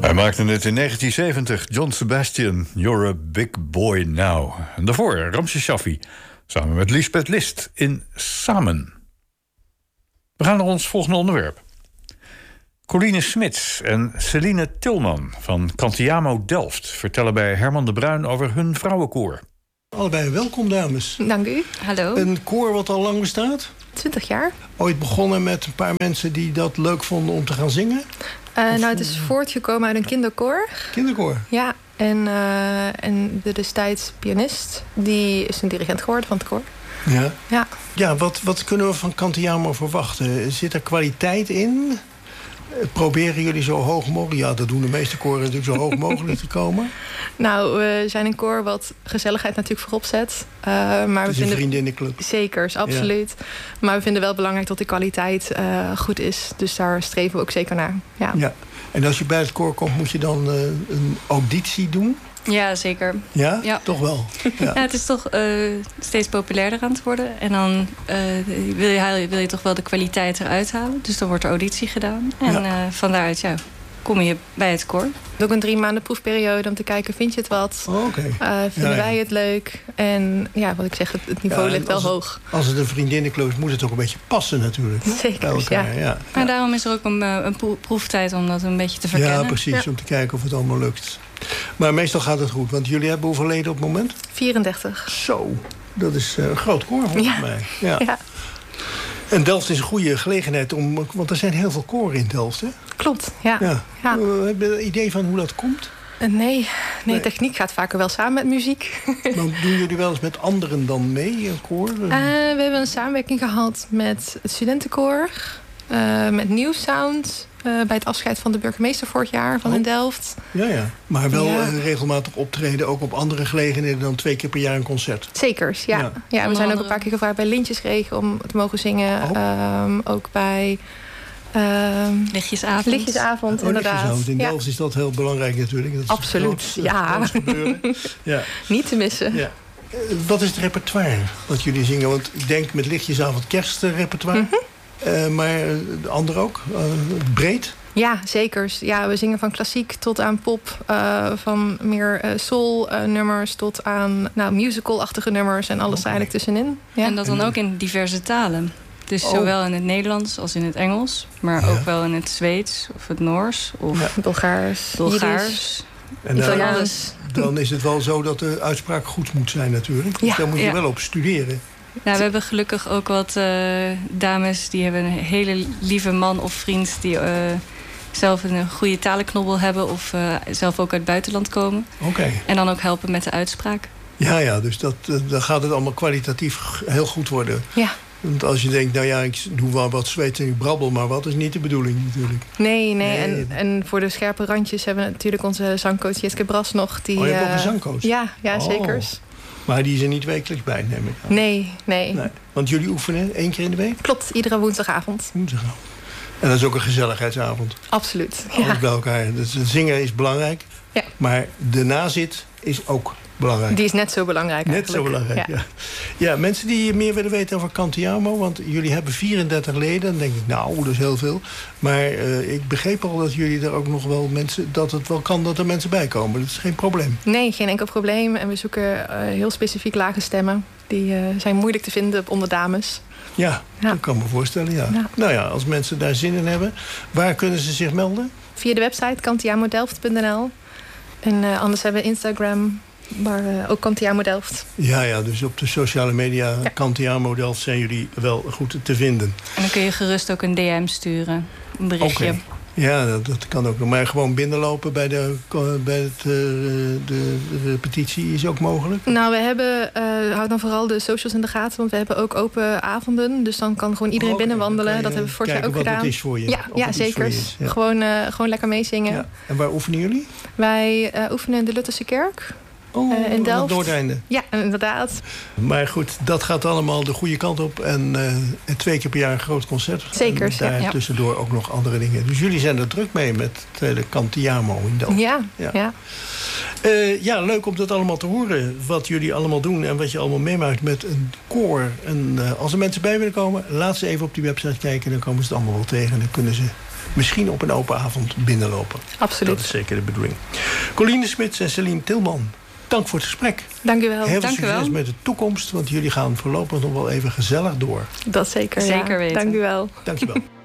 Hij maakte het in 1970, John Sebastian, You're a Big Boy Now. En daarvoor Ramses Shaffi, samen met Liesbeth List in Samen. We gaan naar ons volgende onderwerp. Coline Smits en Celine Tilman van Cantiamo Delft vertellen bij Herman de Bruin over hun vrouwenkoor. Allebei welkom, dames. Dank u. Hallo. Een koor wat al lang bestaat? 20 jaar. Ooit begonnen met een paar mensen die dat leuk vonden om te gaan zingen? Het is voortgekomen uit een kinderkoor. Kinderkoor? Ja, en de destijds pianist, die is een dirigent geworden van het koor. Ja, wat kunnen we van Cantiamo verwachten? Zit er kwaliteit in? Proberen jullie zo hoog mogelijk... Ja, dat doen de meeste koren natuurlijk zo hoog mogelijk te komen. Nou, we zijn een koor wat gezelligheid natuurlijk voorop zet. Maar het is een vriendinnenclub. Zeker, absoluut. Ja. Maar we vinden wel belangrijk dat de kwaliteit goed is. Dus daar streven we ook zeker naar. Ja. En als je bij het koor komt, moet je dan een auditie doen? Ja, zeker. Ja? Toch wel? Ja, het is toch steeds populairder aan het worden. En dan wil je toch wel de kwaliteit eruit halen. Dus dan wordt er auditie gedaan. En van daaruit kom je bij het koor. Ook een 3 maanden proefperiode om te kijken, vind je het wat? Vinden wij het leuk? En ja, wat ik zeg, het niveau ligt wel hoog. Als het een vriendinnenclub is, moet het ook een beetje passen natuurlijk. Zeker, ja. Maar daarom is er ook een proeftijd om dat een beetje te verkennen. Ja, precies, om te kijken of het allemaal lukt. Maar meestal gaat het goed, want jullie hebben hoeveel leden op het moment? 34. Zo, dat is een groot koor volgens mij. Ja. En Delft is een goede gelegenheid om... Want er zijn heel veel koren in Delft, hè? Klopt, ja. Heb je een idee van hoe dat komt? Nee, techniek gaat vaker wel samen met muziek. Maar doen jullie wel eens met anderen dan mee, een koor? We hebben een samenwerking gehad met het studentenkoor. Met New Sound. Bij het afscheid van de burgemeester vorig jaar van in Delft. Ja. Maar wel regelmatig optreden, ook op andere gelegenheden dan 2 keer per jaar een concert. Zekers, ja. We zijn ook een paar keer gevraagd bij Lintjesregen om te mogen zingen. Ook bij Lichtjesavond, inderdaad. Lichtjesavond. In Delft is dat heel belangrijk natuurlijk. Dat is absoluut, gebeuren. Niet te missen. Ja. Wat is het repertoire wat jullie zingen? Want ik denk met Lichtjesavond kerstrepertoire. Maar de andere ook? Breed? Ja, zeker. Ja, we zingen van klassiek tot aan pop. Van meer soul-nummers tot aan musical-achtige nummers. En alles eigenlijk tussenin. Ja. En dat dan ook in diverse talen. Dus zowel in het Nederlands als in het Engels. Maar ook wel in het Zweeds of het Noors. Of Bulgaars. En Italiaans. Dan is het wel zo dat de uitspraak goed moet zijn natuurlijk. Dus daar moet je wel op studeren. Ja, we hebben gelukkig ook wat dames die hebben een hele lieve man of vriend die zelf een goede talenknobbel hebben of zelf ook uit het buitenland komen. En dan ook helpen met de uitspraak. Ja, dus dan gaat het allemaal kwalitatief heel goed worden. Ja. Want als je denkt, ik doe wel wat Zweeds en ik brabbel maar wat, is niet de bedoeling natuurlijk. Nee. En voor de scherpe randjes hebben we natuurlijk onze zangcoach Jetske Bras nog. Je hebt ook een zangcoach? Ja, zeker. Maar die is er niet wekelijks bij, neem ik aan. Nee. Want jullie oefenen 1 keer in de week? Klopt, iedere woensdagavond. En dat is ook een gezelligheidsavond. Absoluut. Alles bij elkaar. Dus het zingen is belangrijk. Ja. Maar de nazit is ook belangrijk. Die is net zo belangrijk eigenlijk. Net zo belangrijk, ja. Mensen die meer willen weten over Cantiamo, want jullie hebben 34 leden. Dan denk ik, dat is heel veel. Maar ik begreep al dat jullie er ook nog wel mensen... dat het wel kan dat er mensen bij komen. Dat is geen probleem. Nee, geen enkel probleem. En we zoeken heel specifiek lage stemmen. Die zijn moeilijk te vinden onder dames. Ja, dat kan me voorstellen, ja. Als mensen daar zin in hebben, waar kunnen ze zich melden? Via de website cantiamodelft.nl. En anders hebben we Instagram, maar ook Cantiamo Delft. Ja, dus op de sociale media Cantiamo Delft zijn jullie wel goed te vinden. En dan kun je gerust ook een DM sturen, een berichtje. Ja, dat kan ook nog. Maar gewoon binnenlopen bij de repetitie is ook mogelijk? Nou, we hebben, houd dan vooral de socials in de gaten. Want we hebben ook open avonden. Dus dan kan gewoon iedereen binnenwandelen. Dat hebben we vorig jaar ook gedaan. Wat het is voor je. Ja, zeker. Gewoon lekker meezingen. Ja. En waar oefenen jullie? Wij oefenen in de Lutherse Kerk. In Delft. Het Noordeinde. Ja, inderdaad. Maar goed, dat gaat allemaal de goede kant op. En 2 keer per jaar een groot concert. Zeker, en daar tussendoor ook nog andere dingen. Dus jullie zijn er druk mee met de Cantiamo in Delft. Ja. Leuk om dat allemaal te horen. Wat jullie allemaal doen en wat je allemaal meemaakt met een koor. En als er mensen bij willen komen, laat ze even op die website kijken. Dan komen ze het allemaal wel tegen. Dan kunnen ze misschien op een open avond binnenlopen. Absoluut. Dat is zeker de bedoeling. Coline Smits en Celine Tilman, dank voor het gesprek. Dank u wel. Heel veel succes met de toekomst, want jullie gaan voorlopig nog wel even gezellig door. Dat zeker, Zeker weten. Dank u wel. Dank je wel.